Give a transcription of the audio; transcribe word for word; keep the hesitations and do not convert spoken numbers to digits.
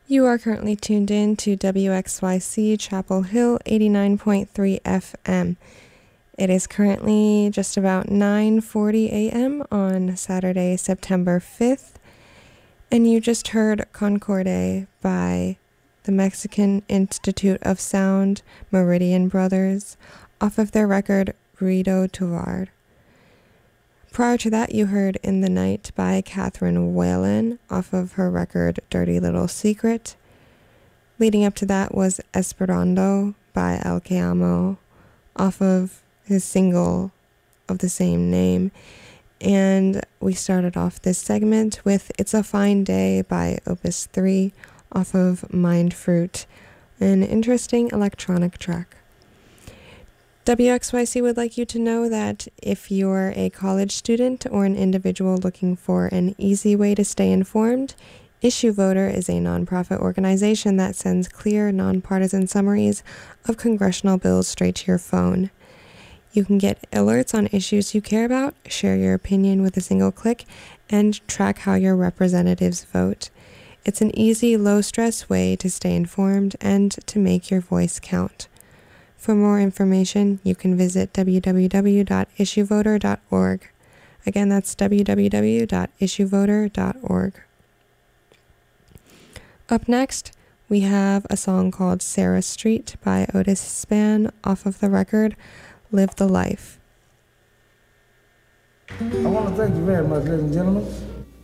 You are currently tuned in to W X Y C Chapel Hill eighty-nine point three F M. It is currently just about nine forty a m on Saturday, September fifth, and you just heard Concorde by the Mexican Institute of Sound, Meridian Brothers, off of their record Ruido Tovar. Prior to that, you heard In the Night by Catherine Whalen off of her record Dirty Little Secret. Leading up to that was Esperando by El Amo off of his single of the same name. And we started off this segment with It's a Fine Day by Opus three off of Mind Fruit, an interesting electronic track. W X Y C would like you to know that if you're a college student or an individual looking for an easy way to stay informed, Issue Voter is a nonprofit organization that sends clear, nonpartisan summaries of congressional bills straight to your phone. You can get alerts on issues you care about, share your opinion with a single click, and track how your representatives vote. It's an easy, low-stress way to stay informed and to make your voice count. For more information, you can visit w w w dot issue voter dot org. Again, that's w w w dot issue voter dot org. Up next, we have a song called Sarah Street by Otis Spann off of the record Live the Life. I want to thank you very much, ladies and gentlemen.